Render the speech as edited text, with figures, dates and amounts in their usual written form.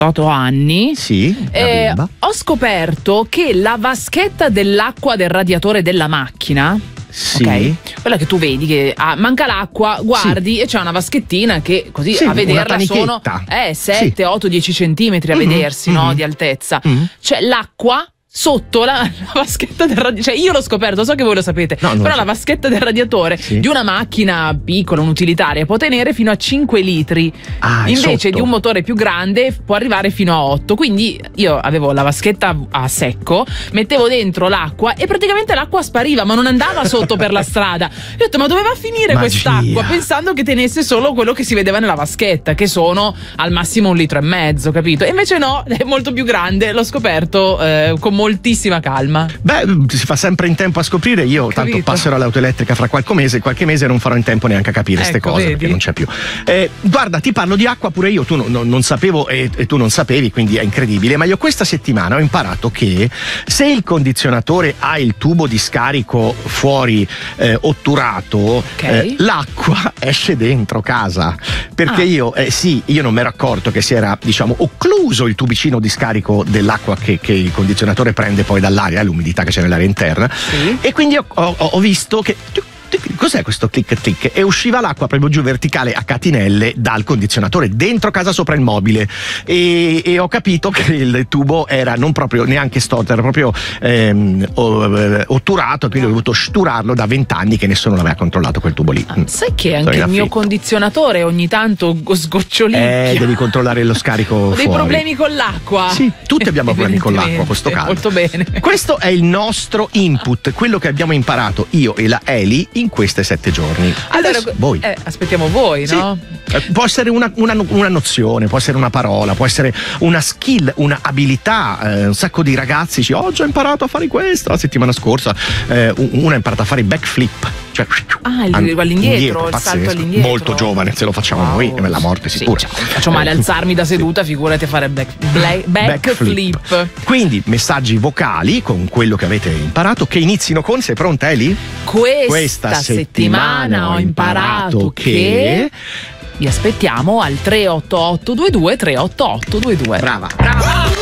8 anni, sì, ho scoperto che la vaschetta dell'acqua del radiatore della macchina, sì, okay, quella che tu vedi che manca l'acqua, guardi, sì, e c'è una vaschettina che così, sì, a vederla sono 7, sì, 8, 10 centimetri a vedersi, no, di altezza. C'è l'acqua sotto la vaschetta del radiatore, cioè io l'ho scoperto, so che voi lo sapete, però la vaschetta del radiatore, sì, di una macchina piccola, un'utilitaria, può tenere fino a 5 litri, invece di un motore più grande può arrivare fino a 8, quindi io avevo la vaschetta a secco, mettevo dentro l'acqua e praticamente l'acqua spariva, ma non andava sotto per la strada. Io ho detto, ma dove va a finire quest'acqua? Pensando che tenesse solo quello che si vedeva nella vaschetta, che sono al massimo 1,5 litri, capito? E invece no, è molto più grande, l'ho scoperto con moltissima calma. Beh, si fa sempre in tempo a scoprire. Io tanto passerò all'autoelettrica fra qualche mese non farò in tempo neanche a capire queste cose, vedi? Perché non c'è più. Guarda, ti parlo di acqua pure io, tu non sapevo e tu non sapevi, quindi è incredibile, ma io questa settimana ho imparato che se il condizionatore ha il tubo di scarico fuori otturato, l'acqua esce dentro casa, perché io non mi ero accorto che si era, diciamo, occluso il tubicino di scarico dell'acqua che il condizionatore prende poi dall'aria, l'umidità che c'è nell'aria interna, sì, e quindi ho visto che cos'è questo click e usciva l'acqua proprio giù verticale a catinelle dal condizionatore dentro casa sopra il mobile, e ho capito che il tubo era non proprio neanche storto, era proprio otturato, quindi ho dovuto sturarlo da 20 anni che nessuno l'aveva controllato quel tubo lì. Sai che anche il mio condizionatore ogni tanto sgocciolicchia, devi controllare lo scarico ho dei fuori. Problemi con l'acqua. Sì, tutti abbiamo problemi con l'acqua, questo caso. Molto bene. Questo è il nostro input, quello che abbiamo imparato io e la Eli in questi 7 giorni. Allora, voi. Aspettiamo voi, no? Sì. Può essere una nozione, può essere una parola, può essere una skill, una abilità. Un sacco di ragazzi dice, oggi ho imparato a fare questo. La settimana scorsa una ha imparato a fare i backflip, cioè all'indietro, il salto all'indietro. Molto giovane, se lo facciamo noi è la morte sicura. Sì, faccio male alzarmi da seduta, figurati a fare backflip. Quindi messaggi vocali con quello che avete imparato, che inizino con, sei pronta Eli? Questa settimana ho imparato che vi aspettiamo al 388 22 388 22. Brava.